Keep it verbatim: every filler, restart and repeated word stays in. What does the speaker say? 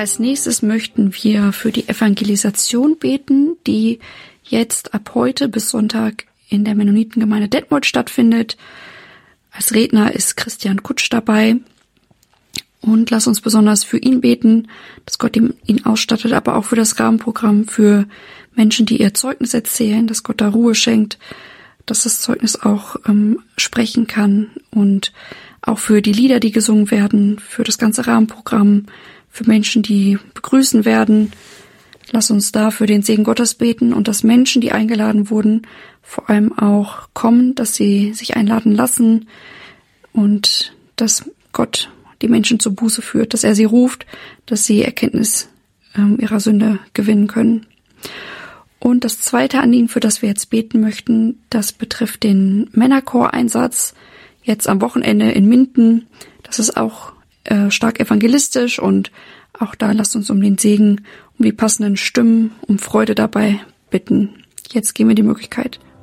Als nächstes möchten wir für die Evangelisation beten, die jetzt ab heute bis Sonntag in der Mennonitengemeinde Detmold stattfindet. Als Redner ist Christian Kutsch dabei. Und lass uns besonders für ihn beten, dass Gott ihn ausstattet, aber auch für das Rahmenprogramm, für Menschen, die ihr Zeugnis erzählen, dass Gott da Ruhe schenkt, dass das Zeugnis auch ähm, sprechen kann, und auch für die Lieder, die gesungen werden, für das ganze Rahmenprogramm, für Menschen, die begrüßen werden. Lass uns da für den Segen Gottes beten und dass Menschen, die eingeladen wurden, vor allem auch kommen, dass sie sich einladen lassen und dass Gott die Menschen zur Buße führt, dass er sie ruft, dass sie Erkenntnis ähm, ihrer Sünde gewinnen können. Und das zweite Anliegen, für das wir jetzt beten möchten, das betrifft den Männerchor-Einsatz jetzt am Wochenende in Minden. Das ist auch äh, stark evangelistisch, und auch da lasst uns um den Segen, um die passenden Stimmen, um Freude dabei bitten. Jetzt geben wir die Möglichkeit.